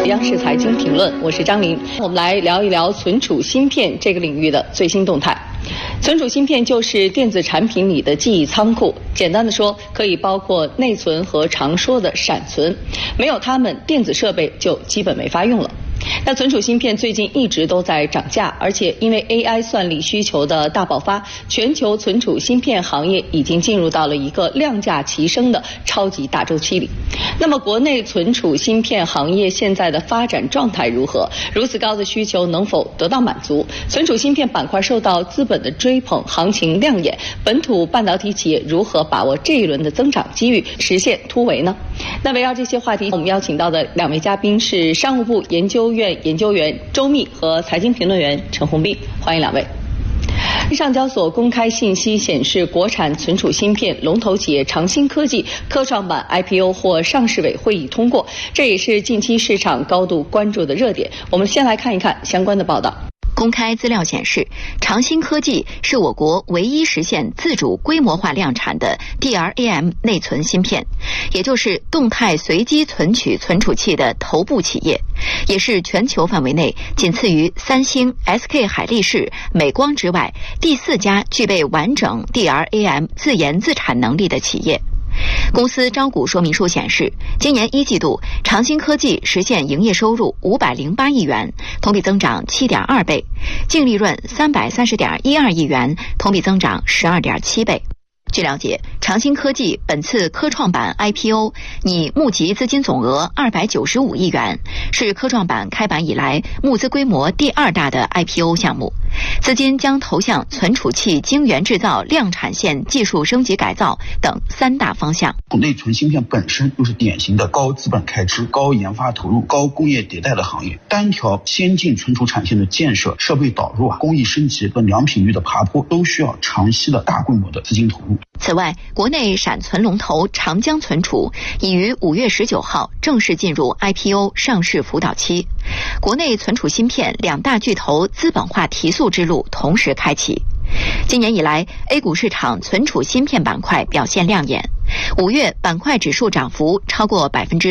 央视财经评论，我是张琳。我们来聊一聊存储芯片这个领域的最新动态。存储芯片就是电子产品里的记忆仓库，简单的说，可以包括内存和常说的闪存，没有它们，电子设备就基本没法用了。那存储芯片最近一直都在涨价，而且因为 AI 算力需求的大爆发，全球存储芯片行业已经进入到了一个量价齐升的超级大周期里。那么国内存储芯片行业现在的发展状态如何？如此高的需求能否得到满足？存储芯片板块受到资本的追捧，行情亮眼，本土半导体企业如何把握这一轮的增长机遇，实现突围呢？那围绕这些话题，我们邀请到的两位嘉宾是商务部研究院研究员周密和财经评论员陈宏斌，欢迎两位。上交所公开信息显示，国产存储芯片龙头企业长芯科技科创板 IPO 获上市委会议通过，这也是近期市场高度关注的热点。我们先来看一看相关的报道。 公开资料显示，长芯科技是我国唯一实现自主规模化量产的 DRAM 内存芯片，也就是动态随机存取存储器的头部企业，也是全球范围内仅次于三星、SK 海力士、美光之外第4家具备完整 DRAM 自研自产能力的企业。公司招股说明书显示，今年1季度，长芯科技实现营业收入508亿元，同比增长7.2倍，净利润330.12亿元，同比增长12.7倍。据了解，长芯科技本次科创板 IPO 拟募集资金总额295亿元，是科创板开板以来募资规模第2大的 IPO 项目。资金将投向存储器晶圆制造量产线技术升级改造等3大方向。 内存芯片本身就是典型的高资本开支、高研发投入、高工业迭代的行业，单条先进存储产线的建设、设备导入工艺升级和良品率的爬坡，都需要长期的大规模的资金投入。 此外，国内闪存龙头长江存储已于5月19号正式进入 IPO 上市辅导期，国内存储芯片2大巨头资本化提速之路同时开启。今年以来 ，A 股市场存储芯片板块表现亮眼，5月板块指数涨幅超过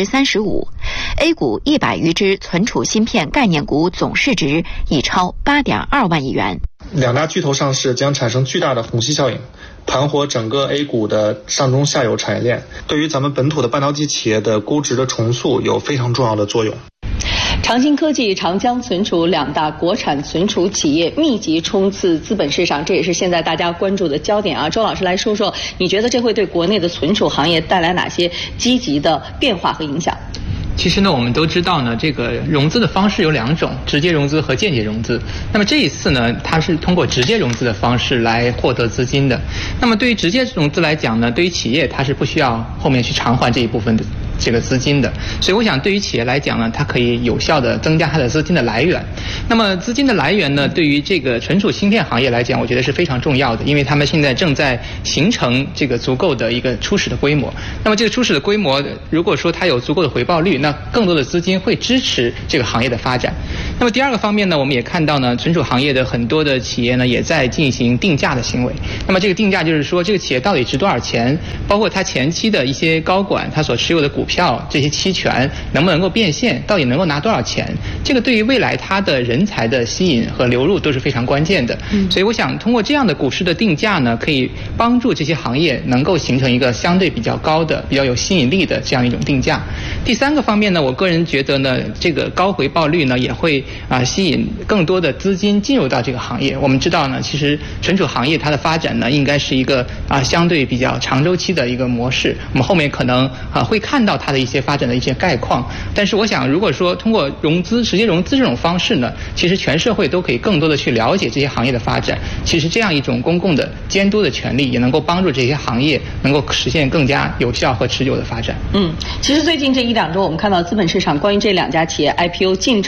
35%，A 股100余只存储芯片概念股总市值已超8.2万亿元。 2大巨头上市将产生巨大的虹吸效应，盘活整个 A 股的上中下游产业链，对于咱们本土的半导体企业的估值的重塑有非常重要的作用。 长芯科技、长江存储2大国产存储企业密集冲刺资本市场，这也是现在大家关注的焦点啊。周老师来说说，你觉得这会对国内的存储行业带来哪些积极的变化和影响？ 其实呢，我们都知道呢，这个融资的方式有2种，直接融资和间接融资。那么这一次呢，它是通过直接融资的方式来获得资金的。那么对于直接融资来讲呢，对于企业它是不需要后面去偿还这一部分的这个资金的，所以我想对于企业来讲呢，它可以有效的增加它的资金的来源。那么资金的来源呢，对于这个存储芯片行业来讲，我觉得是非常重要的，因为他们现在正在形成这个足够的一个初始的规模。那么这个初始的规模，如果说它有足够的回报率，那更多的资金会支持这个行业的发展。那么第2个方面呢，我们也看到呢，存储行业的很多的企业呢，也在进行定价的行为。那么这个定价就是说，这个企业到底值多少钱，包括它前期的一些高管他所持有的股票这些期权能不能够变现，到底能够拿多少钱，这个对于未来它的人才的吸引和流入都是非常关键的。所以我想通过这样的股市的定价呢，可以帮助这些行业能够形成一个相对比较高的、比较有吸引力的这样一种定价。第3个方面呢，我个人觉得呢，这个高回报率呢也会吸引更多的资金进入到这个行业。我们知道呢，其实存储行业它的发展呢，应该是一个相对比较长周期的一个模式。我们后面可能会看到它的一些发展的一些概况。但是我想，如果说通过融资、直接融资这种方式呢，其实全社会都可以更多的去了解这些行业的发展。其实这样一种公共的监督的权利，也能够帮助这些行业能够实现更加有效和持久的发展。 其实最近这1-2周，我们看到资本市场关于这2家企业 IPO 进程